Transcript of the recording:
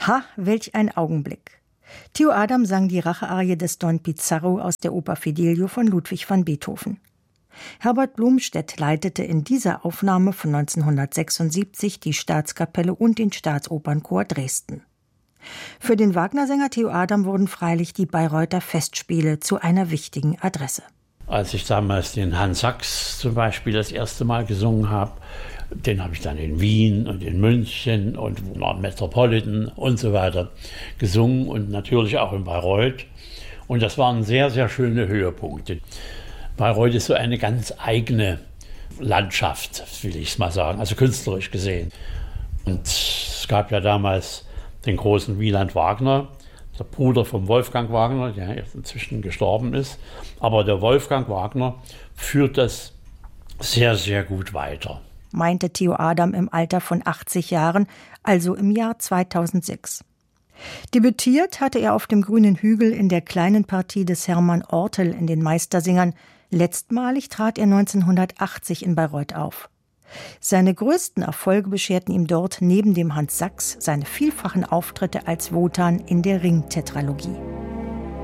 Ha, welch ein Augenblick. Theo Adam sang die Rachearie des Don Pizarro aus der Oper Fidelio von Ludwig van Beethoven. Herbert Blomstedt leitete in dieser Aufnahme von 1976 die Staatskapelle und den Staatsopernchor Dresden. Für den Wagner-Sänger Theo Adam wurden freilich die Bayreuther Festspiele zu einer wichtigen Adresse. Als ich damals den Hans Sachs zum Beispiel das erste Mal gesungen habe, den habe ich dann in Wien und in München und am Metropolitan und so weiter gesungen und natürlich auch in Bayreuth. Und das waren sehr, sehr schöne Höhepunkte. Bayreuth ist so eine ganz eigene Landschaft, will ich es mal sagen, also künstlerisch gesehen. Und es gab ja damals den großen Wieland Wagner, der Bruder von Wolfgang Wagner, der jetzt inzwischen gestorben ist. Aber der Wolfgang Wagner führt das sehr, sehr gut weiter, meinte Theo Adam im Alter von 80 Jahren, also im Jahr 2006. Debütiert hatte er auf dem Grünen Hügel in der kleinen Partie des Hermann Ortel in den Meistersingern. Letztmalig trat er 1980 in Bayreuth auf. Seine größten Erfolge bescherten ihm dort neben dem Hans Sachs seine vielfachen Auftritte als Wotan in der Ring-Tetralogie.